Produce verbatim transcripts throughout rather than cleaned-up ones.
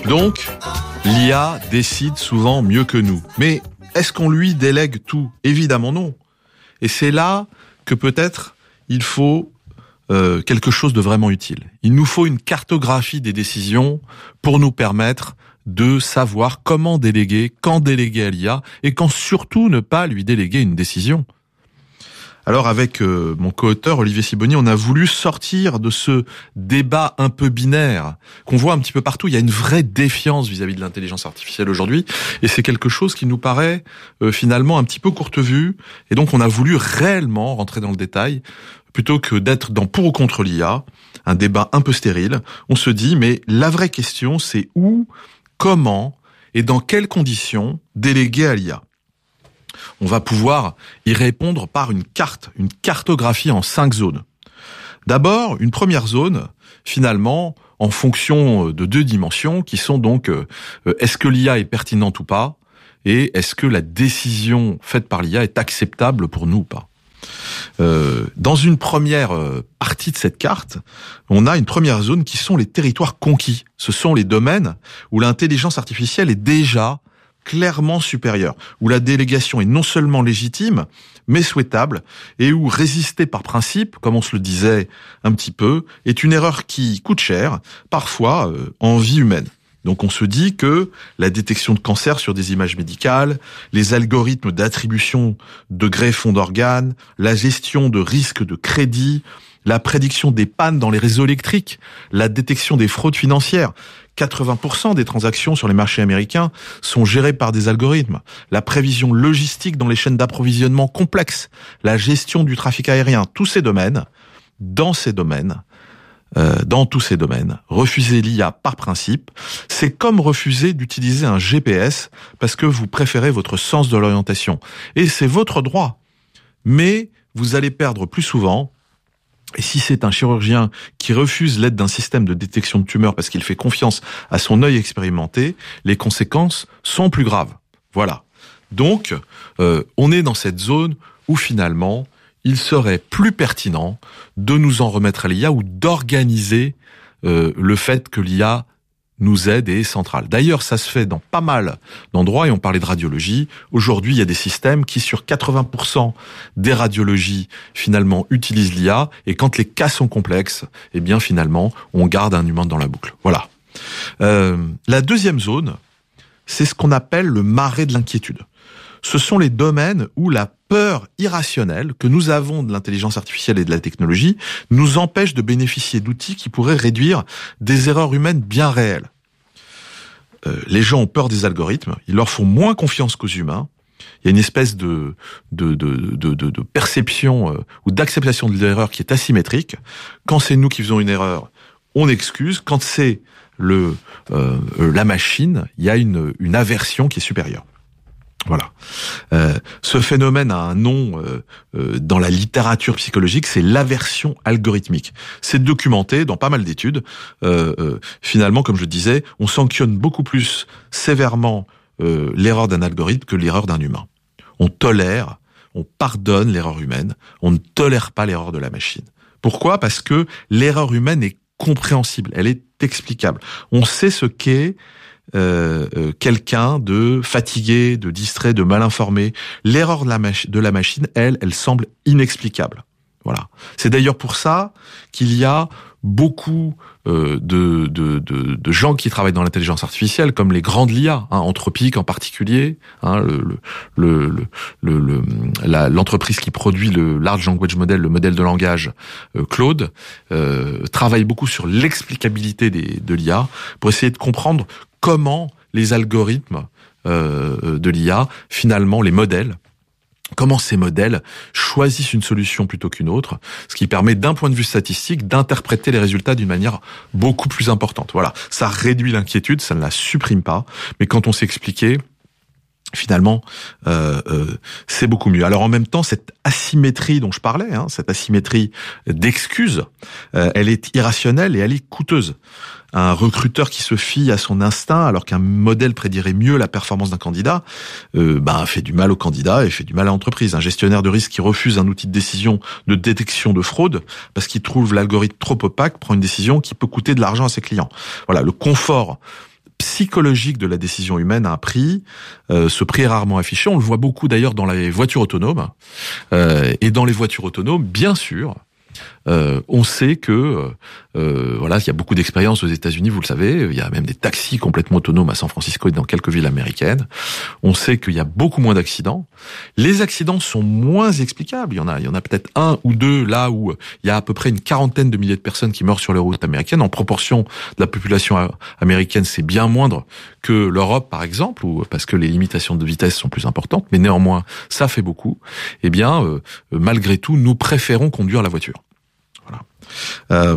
Donc, l'I A décide souvent mieux que nous. Mais est-ce qu'on lui délègue tout ? Évidemment non. Et c'est là que peut-être il faut euh, quelque chose de vraiment utile. Il nous faut une cartographie des décisions pour nous permettre de savoir comment déléguer, quand déléguer à l'I A et quand surtout ne pas lui déléguer une décision. Alors avec euh, mon co-auteur Olivier Sibony, on a voulu sortir de ce débat un peu binaire qu'on voit un petit peu partout. Il y a une vraie défiance vis-à-vis de l'intelligence artificielle aujourd'hui et c'est quelque chose qui nous paraît euh, finalement un petit peu courte vue et donc on a voulu réellement rentrer dans le détail plutôt que d'être dans pour ou contre l'I A, un débat un peu stérile. On se dit mais la vraie question c'est où, comment et dans quelles conditions déléguer à l'I A. On va pouvoir y répondre par une carte, une cartographie en cinq zones. D'abord, une première zone, finalement, en fonction de deux dimensions, qui sont donc, euh, est-ce que l'I A est pertinente ou pas, et est-ce que la décision faite par l'I A est acceptable pour nous ou pas. Euh, dans une première partie de cette carte, on a une première zone qui sont les territoires conquis. Ce sont les domaines où l'intelligence artificielle est déjà clairement supérieure, où la délégation est non seulement légitime, mais souhaitable, et où résister par principe, comme on se le disait un petit peu, est une erreur qui coûte cher, parfois euh, en vie humaine. Donc on se dit que la détection de cancer sur des images médicales, les algorithmes d'attribution de greffons d'organes, la gestion de risques de crédit, la prédiction des pannes dans les réseaux électriques, la détection des fraudes financières. quatre-vingts pour cent des transactions sur les marchés américains sont gérées par des algorithmes. La prévision logistique dans les chaînes d'approvisionnement complexes, la gestion du trafic aérien, tous ces domaines, dans ces domaines, euh, dans tous ces domaines, refuser l'I A par principe, c'est comme refuser d'utiliser un G P S parce que vous préférez votre sens de l'orientation. Et c'est votre droit. Mais vous allez perdre plus souvent. Et si c'est un chirurgien qui refuse l'aide d'un système de détection de tumeurs parce qu'il fait confiance à son œil expérimenté, les conséquences sont plus graves. Voilà. Donc, euh, on est dans cette zone où finalement, il serait plus pertinent de nous en remettre à l'I A ou d'organiser euh, le fait que l'I A nous aide et est centrale. D'ailleurs, ça se fait dans pas mal d'endroits, et on parlait de radiologie. Aujourd'hui, il y a des systèmes qui, sur quatre-vingts pour cent des radiologies, finalement, utilisent l'I A, et quand les cas sont complexes, eh bien, finalement, on garde un humain dans la boucle. Voilà. Euh, la deuxième zone, c'est ce qu'on appelle le marais de l'inquiétude. Ce sont les domaines où la peur irrationnelle que nous avons de l'intelligence artificielle et de la technologie nous empêche de bénéficier d'outils qui pourraient réduire des erreurs humaines bien réelles. Euh, les gens ont peur des algorithmes, ils leur font moins confiance qu'aux humains. Il y a une espèce de de de de, de, de perception euh, ou d'acceptation de l'erreur qui est asymétrique. Quand c'est nous qui faisons une erreur, on excuse. Quand c'est le euh, la machine, il y a une une aversion qui est supérieure. Voilà. Euh, ce phénomène a un nom euh, euh, dans la littérature psychologique, c'est l'aversion algorithmique. C'est documenté dans pas mal d'études. Euh, euh, finalement, comme je le disais, on sanctionne beaucoup plus sévèrement euh, l'erreur d'un algorithme que l'erreur d'un humain. On tolère, on pardonne l'erreur humaine, on ne tolère pas l'erreur de la machine. Pourquoi ? Parce que l'erreur humaine est compréhensible, elle est explicable. On sait ce qu'est Euh, euh, quelqu'un de fatigué, de distrait, de mal informé. L'erreur de la, mach- de la machine, elle, elle semble inexplicable. Voilà. C'est d'ailleurs pour ça qu'il y a beaucoup euh, de, de, de, de gens qui travaillent dans l'intelligence artificielle, comme les grandes l'I A, hein, Anthropic en particulier, hein, le, le, le, le, le, la, l'entreprise qui produit le Large Language Model, le modèle de langage euh, Claude, euh, travaille beaucoup sur l'explicabilité des, de l'I A pour essayer de comprendre comment les algorithmes euh, de l'I A, finalement les modèles, comment ces modèles choisissent une solution plutôt qu'une autre, ce qui permet d'un point de vue statistique d'interpréter les résultats d'une manière beaucoup plus importante. Voilà, ça réduit l'inquiétude, ça ne la supprime pas, mais quand on s'expliquait, finalement, euh, euh, c'est beaucoup mieux. Alors en même temps, cette asymétrie dont je parlais, hein, cette asymétrie d'excuses, euh, elle est irrationnelle et elle est coûteuse. Un recruteur qui se fie à son instinct alors qu'un modèle prédirait mieux la performance d'un candidat, euh, ben fait du mal au candidat et fait du mal à l'entreprise. Un gestionnaire de risque qui refuse un outil de décision de détection de fraude parce qu'il trouve l'algorithme trop opaque prend une décision qui peut coûter de l'argent à ses clients. Voilà, le confort psychologique de la décision humaine a un prix. Euh, ce prix est rarement affiché. On le voit beaucoup d'ailleurs dans les voitures autonomes. Euh, et dans les voitures autonomes, bien sûr, Euh, on sait que euh, voilà, il y a beaucoup d'expériences aux États-Unis, vous le savez. Il y a même des taxis complètement autonomes à San Francisco et dans quelques villes américaines. On sait qu'il y a beaucoup moins d'accidents. Les accidents sont moins explicables. Il y en a, il y en a peut-être un ou deux là où il y a à peu près une quarantaine de milliers de personnes qui meurent sur les routes américaines. En proportion de la population américaine, c'est bien moindre que l'Europe, par exemple, ou parce que les limitations de vitesse sont plus importantes. Mais néanmoins, ça fait beaucoup. Eh bien, euh, malgré tout, nous préférons conduire la voiture. Voilà. Euh,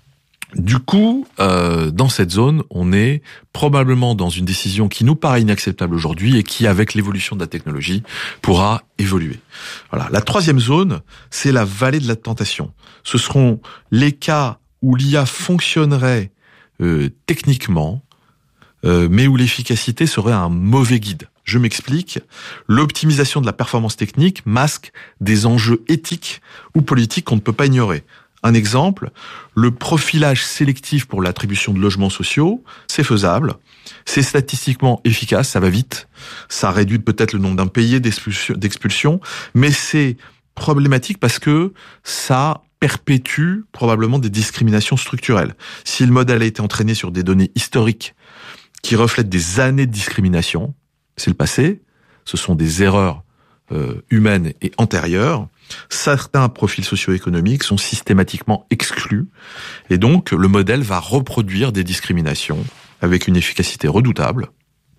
du coup, euh, dans cette zone, on est probablement dans une décision qui nous paraît inacceptable aujourd'hui et qui, avec l'évolution de la technologie, pourra évoluer. Voilà. La troisième zone, c'est la vallée de la tentation. Ce seront les cas où l'I A fonctionnerait euh, techniquement, euh, mais où l'efficacité serait un mauvais guide. Je m'explique. L'optimisation de la performance technique masque des enjeux éthiques ou politiques qu'on ne peut pas ignorer. Un exemple, le profilage sélectif pour l'attribution de logements sociaux, c'est faisable, c'est statistiquement efficace, ça va vite, ça réduit peut-être le nombre d'impayés, d'expulsions, mais c'est problématique parce que ça perpétue probablement des discriminations structurelles. Si le modèle a été entraîné sur des données historiques qui reflètent des années de discrimination, c'est le passé, ce sont des erreurs euh, humaines et antérieures, certains profils socio-économiques sont systématiquement exclus et donc le modèle va reproduire des discriminations avec une efficacité redoutable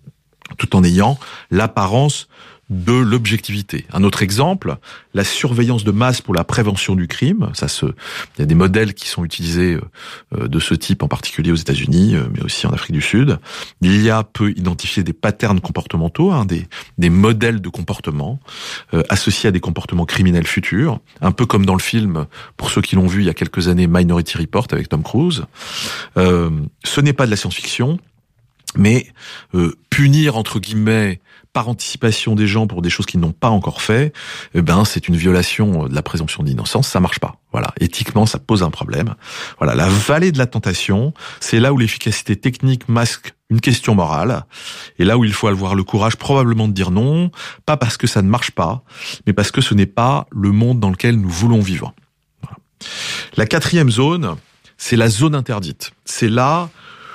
tout en ayant l'apparence de l'objectivité. Un autre exemple, la surveillance de masse pour la prévention du crime. Ça se, il y a des modèles qui sont utilisés euh, de ce type, en particulier aux États-Unis, euh, mais aussi en Afrique du Sud. L'I A peut identifier des patterns comportementaux, hein, des, des modèles de comportement euh, associés à des comportements criminels futurs, un peu comme dans le film, pour ceux qui l'ont vu il y a quelques années, Minority Report avec Tom Cruise. Euh, ce n'est pas de la science-fiction, mais euh, punir entre guillemets par anticipation des gens pour des choses qu'ils n'ont pas encore fait, eh ben c'est une violation de la présomption d'innocence, ça marche pas. Voilà, éthiquement ça pose un problème. Voilà, la vallée de la tentation, c'est là où l'efficacité technique masque une question morale et là où il faut avoir le courage probablement de dire non, pas parce que ça ne marche pas, mais parce que ce n'est pas le monde dans lequel nous voulons vivre. Voilà. La quatrième zone, c'est la zone interdite. C'est là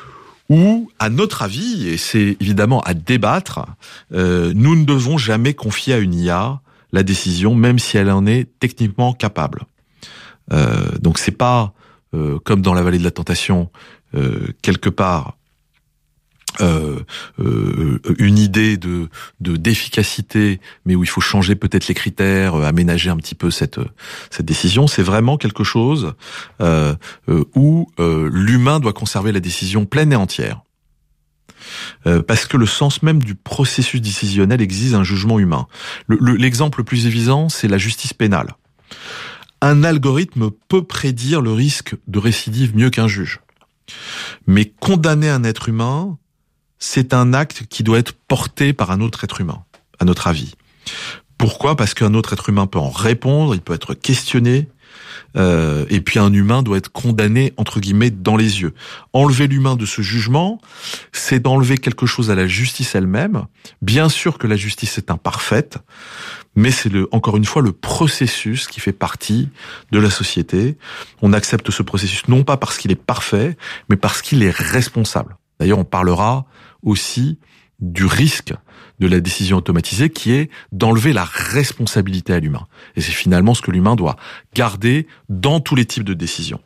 où, à notre avis, et c'est évidemment à débattre, euh, nous ne devons jamais confier à une I A la décision, même si elle en est techniquement capable. Euh, donc c'est pas euh, comme dans la vallée de la tentation, euh, quelque part, euh, euh, une idée de de d'efficacité, mais où il faut changer peut-être les critères, euh, aménager un petit peu cette cette décision. C'est vraiment quelque chose euh, euh, où euh, l'humain doit conserver la décision pleine et entière, euh, parce que le sens même du processus décisionnel exige un jugement humain. Le, le, l'exemple le plus évident, c'est la justice pénale. Un algorithme peut prédire le risque de récidive mieux qu'un juge, mais condamner un être humain, c'est un acte qui doit être porté par un autre être humain, à notre avis. Pourquoi ? Parce qu'un autre être humain peut en répondre, il peut être questionné, euh, et puis un humain doit être condamné, entre guillemets, dans les yeux. Enlever l'humain de ce jugement, c'est d'enlever quelque chose à la justice elle-même. Bien sûr que la justice est imparfaite, mais c'est le, encore une fois le processus qui fait partie de la société. On accepte ce processus non pas parce qu'il est parfait, mais parce qu'il est responsable. D'ailleurs, on parlera aussi du risque de la décision automatisée qui est d'enlever la responsabilité à l'humain. Et c'est finalement ce que l'humain doit garder dans tous les types de décisions.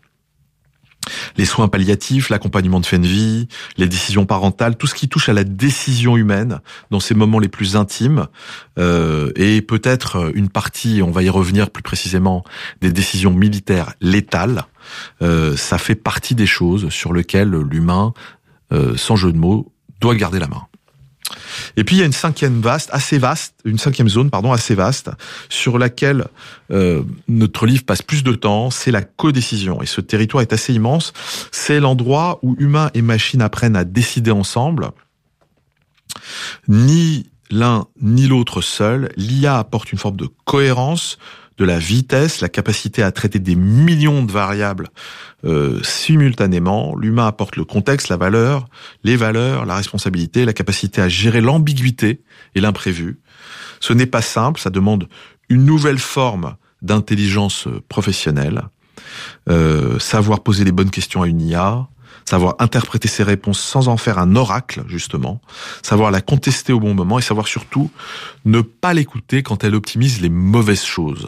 Les soins palliatifs, l'accompagnement de fin de vie, les décisions parentales, tout ce qui touche à la décision humaine dans ces moments les plus intimes, euh, et peut-être une partie, on va y revenir plus précisément, des décisions militaires létales, euh, ça fait partie des choses sur lesquelles l'humain, euh, sans jeu de mots, doit garder la main. Et puis il y a une cinquième vaste, assez vaste, une cinquième zone, pardon, assez vaste, sur laquelle euh, notre livre passe plus de temps, c'est la codécision. Et ce territoire est assez immense. C'est l'endroit où humains et machines apprennent à décider ensemble. Ni l'un ni l'autre seul. L'I A apporte une forme de cohérence, de la vitesse, la capacité à traiter des millions de variables euh, simultanément. L'humain apporte le contexte, la valeur, les valeurs, la responsabilité, la capacité à gérer l'ambiguïté et l'imprévu. Ce n'est pas simple, ça demande une nouvelle forme d'intelligence professionnelle, euh, savoir poser les bonnes questions à une I A, savoir interpréter ses réponses sans en faire un oracle, justement, savoir la contester au bon moment et savoir surtout ne pas l'écouter quand elle optimise les mauvaises choses.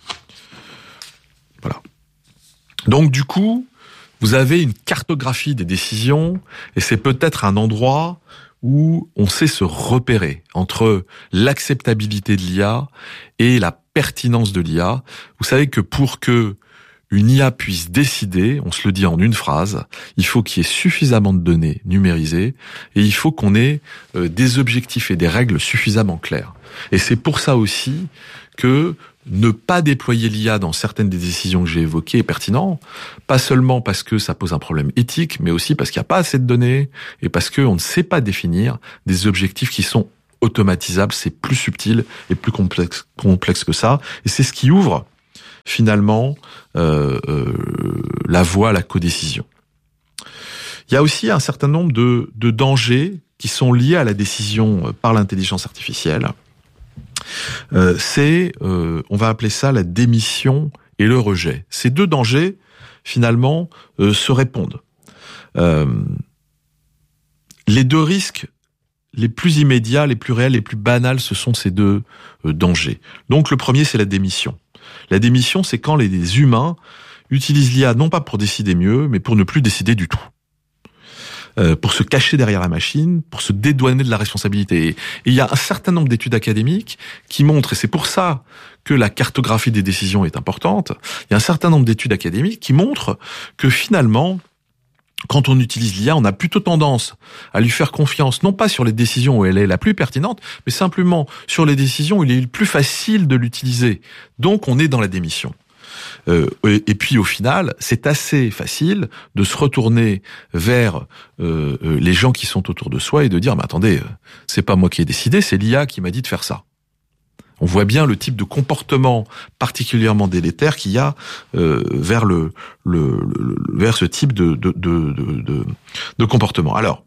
Voilà. Donc du coup, vous avez une cartographie des décisions et c'est peut-être un endroit où on sait se repérer entre l'acceptabilité de l'I A et la pertinence de l'I A. Vous savez que pour que une I A puisse décider, on se le dit en une phrase, il faut qu'il y ait suffisamment de données numérisées et il faut qu'on ait euh, des objectifs et des règles suffisamment claires. Et c'est pour ça aussi que ne pas déployer l'I A dans certaines des décisions que j'ai évoquées est pertinent, pas seulement parce que ça pose un problème éthique, mais aussi parce qu'il n'y a pas assez de données et parce qu'on ne sait pas définir des objectifs qui sont automatisables. C'est plus subtil et plus complexe, complexe que ça. Et c'est ce qui ouvre finalement euh, euh, la voie à la codécision. Il y a aussi un certain nombre de, de dangers qui sont liés à la décision par l'intelligence artificielle. Euh, c'est, euh, on va appeler ça la démission et le rejet. Ces deux dangers, finalement, euh, se répondent. Euh, les deux risques les plus immédiats, les plus réels, les plus banals, ce sont ces deux euh, dangers. Donc le premier, c'est la démission. La démission, c'est quand les humains utilisent l'I A non pas pour décider mieux, mais pour ne plus décider du tout. Euh, pour se cacher derrière la machine, pour se dédouaner de la responsabilité. Et il y a un certain nombre d'études académiques qui montrent, et c'est pour ça que la cartographie des décisions est importante, il y a un certain nombre d'études académiques qui montrent que finalement, quand on utilise l'I A, on a plutôt tendance à lui faire confiance, non pas sur les décisions où elle est la plus pertinente, mais simplement sur les décisions où il est le plus facile de l'utiliser. Donc on est dans la démission. Euh, et, et puis au final, c'est assez facile de se retourner vers euh, les gens qui sont autour de soi et de dire « mais attendez, c'est pas moi qui ai décidé, c'est l'I A qui m'a dit de faire ça ». On voit bien le type de comportement particulièrement délétère qu'il y a euh, vers le, le, le vers ce type de de de de, de comportement. Alors,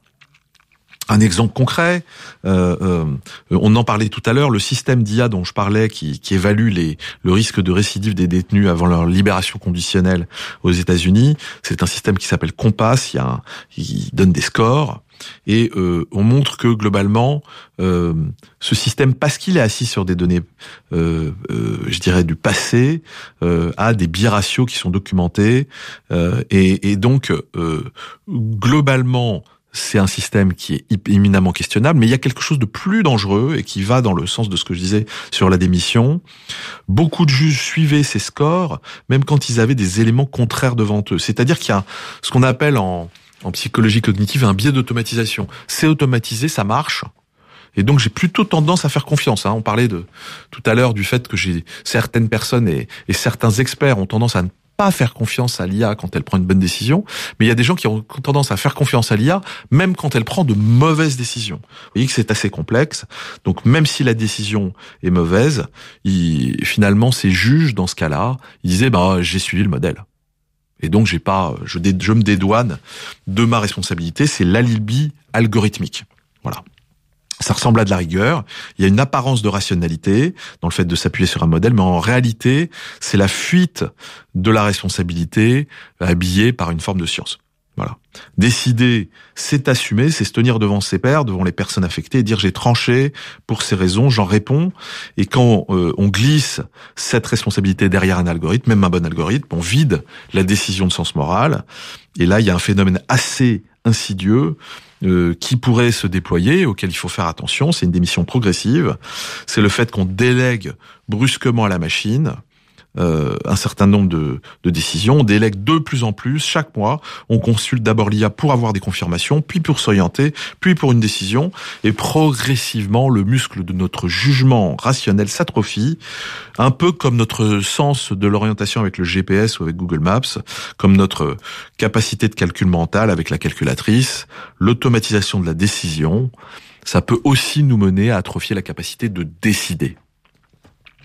un exemple concret, euh, euh, on en parlait tout à l'heure, le système d'I A dont je parlais qui, qui évalue les, le risque de récidive des détenus avant leur libération conditionnelle aux États-Unis, c'est un système qui s'appelle Compass, il, y a un, il donne des scores et euh, on montre que globalement, euh, ce système, parce qu'il est assis sur des données, euh, euh, je dirais du passé, euh, a des biratios qui sont documentés euh, et, et donc euh, globalement, c'est un système qui est éminemment questionnable, mais il y a quelque chose de plus dangereux et qui va dans le sens de ce que je disais sur la démission. Beaucoup de juges suivaient ces scores, même quand ils avaient des éléments contraires devant eux. C'est-à-dire qu'il y a ce qu'on appelle en, en psychologie cognitive un biais d'automatisation. C'est automatisé, ça marche. Et donc j'ai plutôt tendance à faire confiance. Hein. On parlait de tout à l'heure du fait que j'ai certaines personnes et, et certains experts ont tendance à ne pas faire confiance à l'I A quand elle prend une bonne décision, mais il y a des gens qui ont tendance à faire confiance à l'I A même quand elle prend de mauvaises décisions. Vous voyez que c'est assez complexe. Donc même si la décision est mauvaise, il, finalement ces juges dans ce cas-là, ils disaient bah j'ai suivi le modèle. Et donc j'ai pas, je, dé, je me dédouane de ma responsabilité. C'est l'alibi algorithmique. Voilà. Ça ressemble à de la rigueur. Il y a une apparence de rationalité dans le fait de s'appuyer sur un modèle, mais en réalité, c'est la fuite de la responsabilité habillée par une forme de science. Voilà. Décider, c'est assumer, c'est se tenir devant ses pairs, devant les personnes affectées et dire j'ai tranché pour ces raisons, j'en réponds. Et quand euh, on glisse cette responsabilité derrière un algorithme, même un bon algorithme, on vide la décision de sens moral. Et là, il y a un phénomène assez insidieux euh, qui pourrait se déployer, auquel il faut faire attention. C'est une démission progressive. C'est le fait qu'on délègue brusquement à la machine Euh, un certain nombre de, de décisions, on délègue de plus en plus, chaque mois, on consulte d'abord l'I A pour avoir des confirmations, puis pour s'orienter, puis pour une décision, et progressivement, le muscle de notre jugement rationnel s'atrophie, un peu comme notre sens de l'orientation avec le G P S ou avec Google Maps, comme notre capacité de calcul mental avec la calculatrice, l'automatisation de la décision, ça peut aussi nous mener à atrophier la capacité de décider.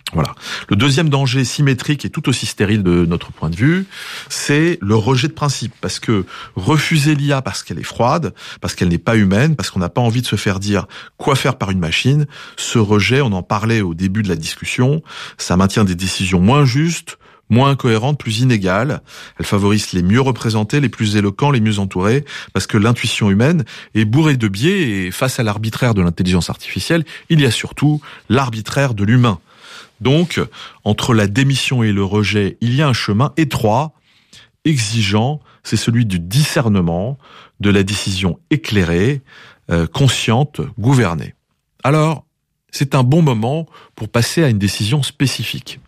Voilà. Le deuxième danger symétrique et tout aussi stérile de notre point de vue, c'est le rejet de principe. Parce que refuser l'I A parce qu'elle est froide, parce qu'elle n'est pas humaine, parce qu'on n'a pas envie de se faire dire quoi faire par une machine, ce rejet, on en parlait au début de la discussion, ça maintient des décisions moins justes, moins cohérentes, plus inégales. Elle favorise les mieux représentés, les plus éloquents, les mieux entourés, parce que l'intuition humaine est bourrée de biais et face à l'arbitraire de l'intelligence artificielle, il y a surtout l'arbitraire de l'humain. Donc, entre la démission et le rejet, il y a un chemin étroit, exigeant, c'est celui du discernement, de la décision éclairée, euh, consciente, gouvernée. Alors, c'est un bon moment pour passer à une décision spécifique.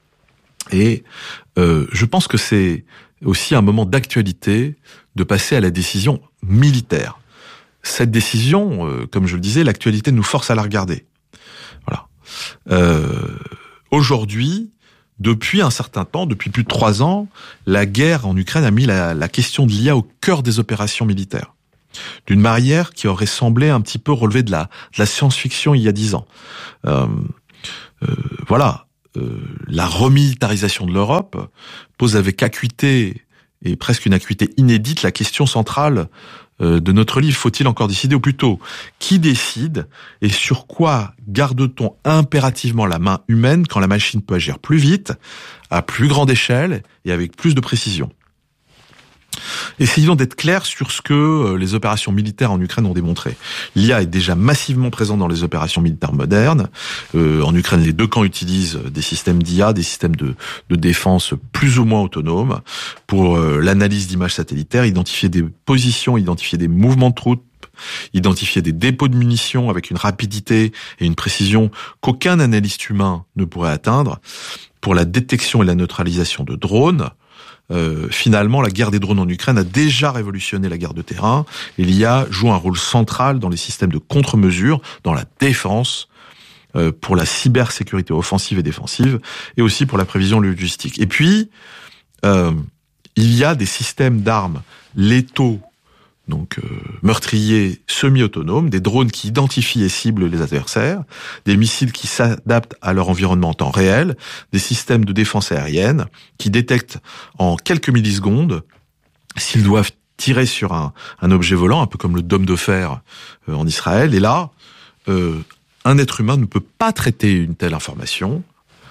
Et euh, je pense que c'est aussi un moment d'actualité de passer à la décision militaire. Cette décision, euh, comme je le disais, l'actualité nous force à la regarder. Voilà. Euh, aujourd'hui, depuis un certain temps, depuis plus de trois ans, la guerre en Ukraine a mis la, la question de l'I A au cœur des opérations militaires. D'une manière qui aurait semblé un petit peu relever de la, de la science-fiction il y a dix ans. Euh, euh, voilà. Euh, la remilitarisation de l'Europe pose avec acuité et presque une acuité inédite la question centrale euh, de notre livre. Faut-il encore décider, ou plutôt, qui décide et sur quoi garde-t-on impérativement la main humaine quand la machine peut agir plus vite, à plus grande échelle et avec plus de précision? Essayons d'être clairs sur ce que les opérations militaires en Ukraine ont démontré. L'I A est déjà massivement présente dans les opérations militaires modernes. Euh, en Ukraine, les deux camps utilisent des systèmes d'I A, des systèmes de, de défense plus ou moins autonomes pour euh, l'analyse d'images satellitaires, identifier des positions, identifier des mouvements de troupes, identifier des dépôts de munitions avec une rapidité et une précision qu'aucun analyste humain ne pourrait atteindre, pour la détection et la neutralisation de drones. Euh, finalement, la guerre des drones en Ukraine a déjà révolutionné la guerre de terrain, et l'I A joue un rôle central dans les systèmes de contre-mesure, dans la défense, euh, pour la cybersécurité offensive et défensive, et aussi pour la prévision logistique. Et puis, euh, il y a des systèmes d'armes létaux, donc euh, meurtriers semi-autonomes, des drones qui identifient et ciblent les adversaires, des missiles qui s'adaptent à leur environnement en temps réel, des systèmes de défense aérienne qui détectent en quelques millisecondes s'ils doivent tirer sur un, un objet volant, un peu comme le dôme de fer euh, en Israël. Et là, euh, un être humain ne peut pas traiter une telle information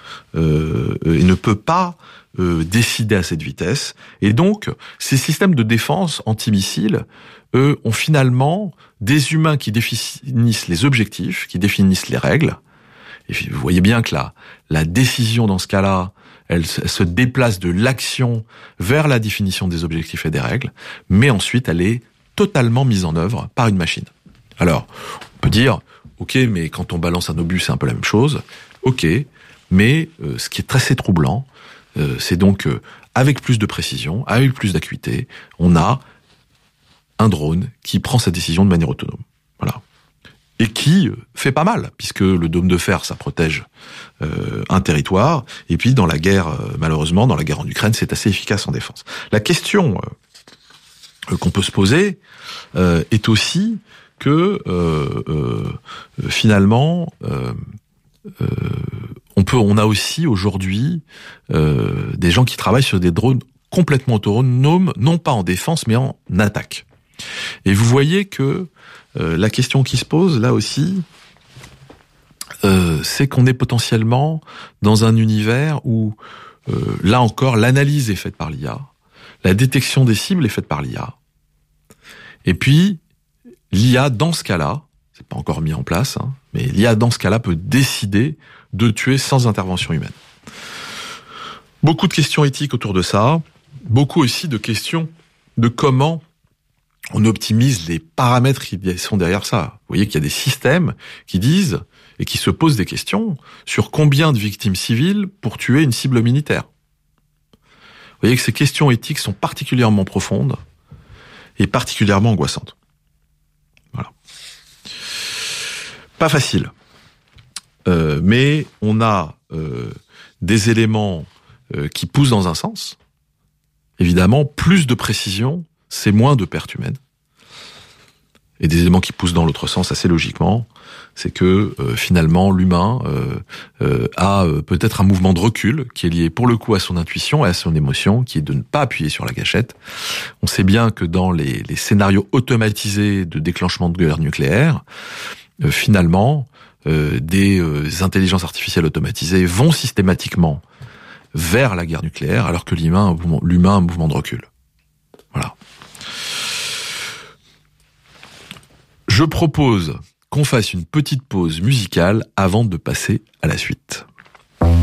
euh, et ne peut pas Euh, décider à cette vitesse. Et donc, ces systèmes de défense antimissiles, eux, ont finalement des humains qui définissent les objectifs, qui définissent les règles. Et vous voyez bien que la, la décision, dans ce cas-là, elle, elle se déplace de l'action vers la définition des objectifs et des règles, mais ensuite, elle est totalement mise en œuvre par une machine. Alors, on peut dire, ok, mais quand on balance un obus, c'est un peu la même chose. Ok, mais euh, ce qui est très troublant, Euh, c'est donc euh, avec plus de précision, avec plus d'acuité, on a un drone qui prend sa décision de manière autonome. Voilà. Et qui euh, fait pas mal, puisque le dôme de fer, ça protège euh, un territoire, et puis dans la guerre, euh, malheureusement, dans la guerre en Ukraine, c'est assez efficace en défense. La question euh, qu'on peut se poser euh, est aussi que, euh, euh, finalement, euh, euh, On peut, on a aussi aujourd'hui euh, des gens qui travaillent sur des drones complètement autonomes, non pas en défense, mais en attaque. Et vous voyez que euh, la question qui se pose, là aussi, euh, c'est qu'on est potentiellement dans un univers où, euh, là encore, l'analyse est faite par l'I A, la détection des cibles est faite par l'I A, et puis l'I A, dans ce cas-là, c'est pas encore mis en place, hein, mais l'I A, dans ce cas-là, peut décider de tuer sans intervention humaine. Beaucoup de questions éthiques autour de ça, beaucoup aussi de questions de comment on optimise les paramètres qui sont derrière ça. Vous voyez qu'il y a des systèmes qui disent et qui se posent des questions sur combien de victimes civiles pour tuer une cible militaire. Vous voyez que ces questions éthiques sont particulièrement profondes et particulièrement angoissantes. Voilà. Pas facile. Euh, mais on a euh, des éléments euh, qui poussent dans un sens. Évidemment, plus de précision, c'est moins de pertes humaines. et des éléments qui poussent dans l'autre sens assez logiquement, c'est que euh, finalement l'humain euh, euh, a euh, peut-être un mouvement de recul qui est lié pour le coup à son intuition et à son émotion, qui est de ne pas appuyer sur la gâchette. On sait bien que dans les, les scénarios automatisés de déclenchement de guerre nucléaire, euh, finalement, euh, des euh, intelligences artificielles automatisées vont systématiquement vers la guerre nucléaire, alors que l'humain a un mouvement, l'humain a un mouvement de recul. Voilà. Je propose qu'on fasse une petite pause musicale avant de passer à la suite.